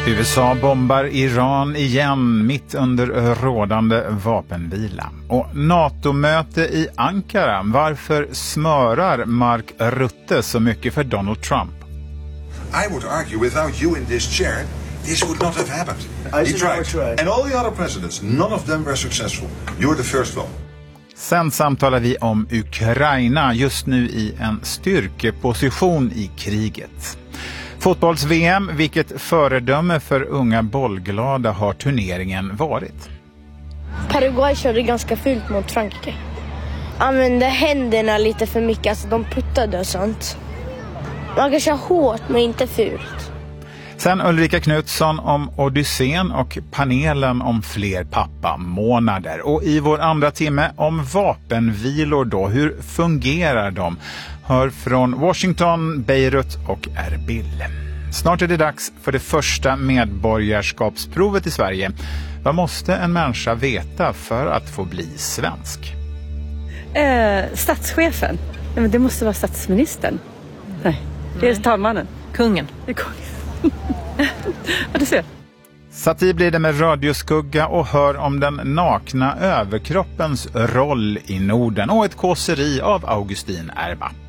USA bombar Iran igen mitt under rådande vapenvila. Och NATO-möte i Ankara. Varför smörar Mark Rutte så mycket för Donald Trump? I would argue without you in this chair, this would not have happened. He tried. And all the other presidents, none of them were successful. You're the first one. Sen samtalar vi om Ukraina just nu i en styrkeposition i kriget. Fotbolls-VM, vilket föredöme för unga bollglada har turneringen varit? Paraguay körde ganska fult mot Frankrike. Använde händerna lite för mycket, alltså de puttade och sånt. Man kan köra hårt men inte fult. Sen Ulrika Knutsson om Odysseen och panelen om fler pappamånader. Och i vår andra timme om vapenvilor då. Hur fungerar de? Hör från Washington, Beirut och Erbil. Snart är det dags för det första medborgarskapsprovet i Sverige. Vad måste en människa veta för att få bli svensk? Statschefen. Men det måste vara statsministern. Nej, det är talmannen. Kungen. Det är kungen. Ja, du ser. Satir blir det med radioskugga och hör om den nakna överkroppens roll i Norden och ett kåseri av Augustin Erba.